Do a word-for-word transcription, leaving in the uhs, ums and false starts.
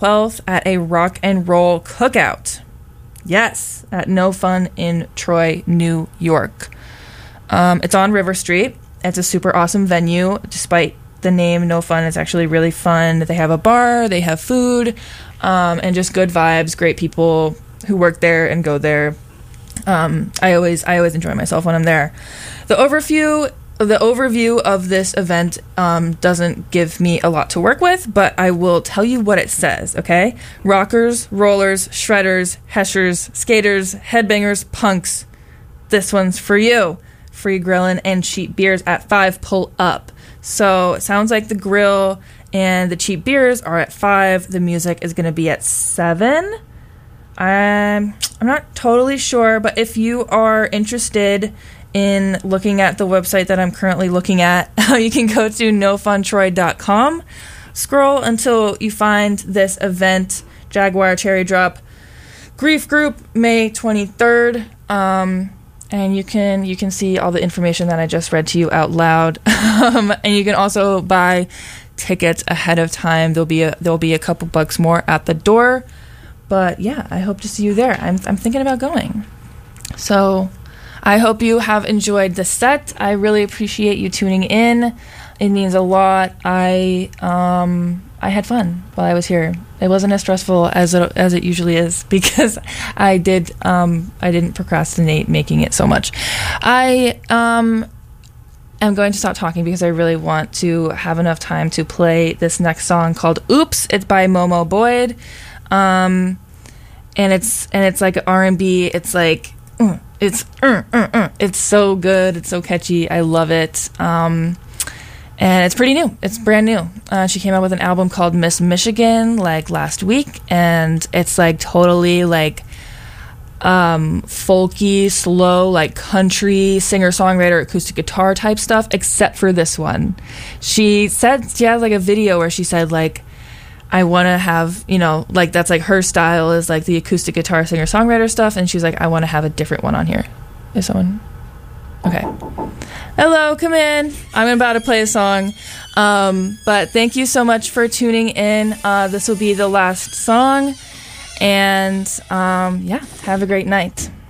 twelfth at a rock and roll cookout. Yes, at No Fun in Troy, New York. Um, it's on River Street. It's a super awesome venue. Despite the name No Fun, it's actually really fun. They have a bar, they have food, um, and just good vibes, great people who work there and go there. Um, I always I always enjoy myself when I'm there. The overview the overview of this event um, doesn't give me a lot to work with, but I will tell you what it says, okay? Rockers, rollers, shredders, heshers, skaters, headbangers, punks. This one's for you. Free grilling and cheap beers at five pull up. So it sounds like the grill and the cheap beers are at five. The music is going to be at seven. I'm, I'm not totally sure, but if you are interested in looking at the website that I'm currently looking at, you can go to no fun troy dot com. Scroll until you find this event, Jaguar Cherry Drop Grief Group, May twenty-third. Um, and you can you can see all the information that I just read to you out loud. um, and you can also buy tickets ahead of time. There'll be a there'll be a couple bucks more at the door. But yeah, I hope to see you there. I'm I'm thinking about going. So I hope you have enjoyed the set. I really appreciate you tuning in. It means a lot. I um I had fun while I was here. It wasn't as stressful as it, as it usually is because I did um I didn't procrastinate making it so much. I um am going to stop talking because I really want to have enough time to play this next song called Oops. It's by Momo Boyd. Um and it's and it's like R and B. It's like mm, It's uh, uh, uh. It's so good. It's so catchy. I love it. Um, and it's pretty new. It's brand new. Uh, she came out with an album called Miss Michigan like last week, and it's like totally like um, folky, slow, like country singer-songwriter, acoustic guitar type stuff, except for this one. She said she has like a video where she said like, I want to have, you know, like that's like her style is like the acoustic guitar singer songwriter stuff, and she's like, I want to have a different one on here. Is someone okay? Hello, come in. I'm about to play a song, um, but thank you so much for tuning in. Uh, this will be the last song, and um, yeah, have a great night.